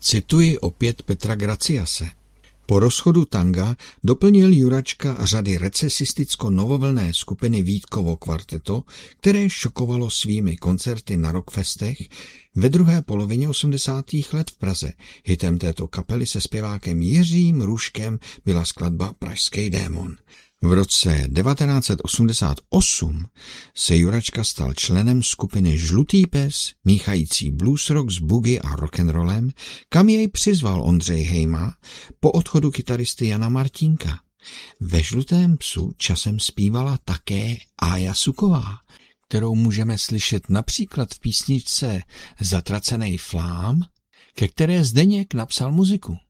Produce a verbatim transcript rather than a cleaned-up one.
Cituji opět Petra Graciase. Po rozchodu Tanga doplnil Juračka řady recesisticko-novovlnné skupiny Vítkovo kvarteto, které šokovalo svými koncerty na rockfestech. Ve druhé polovině osmdesátých let v Praze hitem této kapely se zpěvákem Jiřím Růžkem byla skladba Pražský démon. V roce devatenáct set osmdesát osm se Juračka stal členem skupiny Žlutý pes, míchající blues rock s boogie a rock'n'rollem, kam jej přizval Ondřej Hejma po odchodu kytaristy Jana Martínka. Ve Žlutém psu časem zpívala také Ája Suková, kterou můžeme slyšet například v písničce Zatracenej flám, ke které Zdeněk napsal muziku.